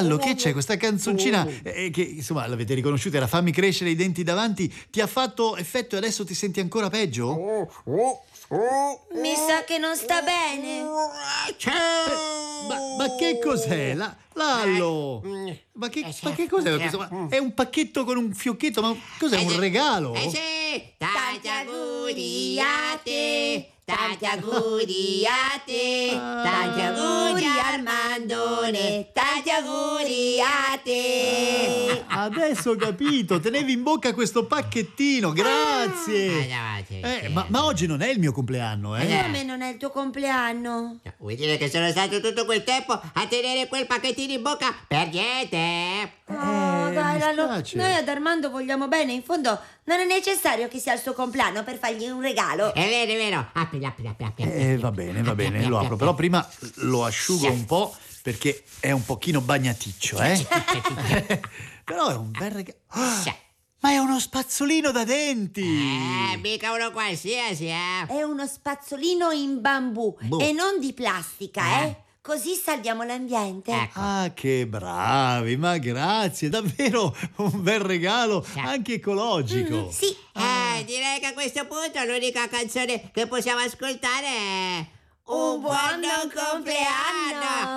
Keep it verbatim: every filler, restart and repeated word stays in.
Lallo, che c'è? Questa canzoncina eh, che, insomma, l'avete riconosciuta, era Fammi crescere i denti davanti, ti ha fatto effetto e adesso ti senti ancora peggio? Mi sa che non sta bene. Ma, ma che cos'è? La, Lallo! Ma che, ma che cos'è questo? Ma è un pacchetto con un fiocchetto, ma cos'è, un regalo? Eh sì, tanti auguri a te, tanti auguri a te, tanti auguri Armandone, tanti auguri a te. Adesso ho capito, tenevi in bocca questo pacchettino, grazie. Eh, ma, ma oggi non è il mio compleanno, eh? Come non è il tuo compleanno? Vuoi dire che sono stato tutto quel tempo a tenere quel pacchettino in bocca per niente? Oh, Eh, dai, mi Lallo, spiace. noi ad Armando vogliamo bene. In fondo non è necessario che sia il suo compleanno per fargli un regalo. È vero, è vero. Apri, apri, apri, apri. Eh, va bene, va bene, lo apro. Però prima lo asciugo un po' perché è un pochino bagnaticcio, eh? Però è un bel regalo. Ah, ma è uno spazzolino da denti! Eh, mica uno qualsiasi, eh. È uno spazzolino in bambù Boh. e non di plastica, Eh. eh? Così salviamo l'ambiente. Ecco. Ah, che bravi, ma grazie, davvero un bel regalo, anche ecologico. Mm, sì. Eh, direi che a questo punto l'unica canzone che possiamo ascoltare è Un buon compleanno!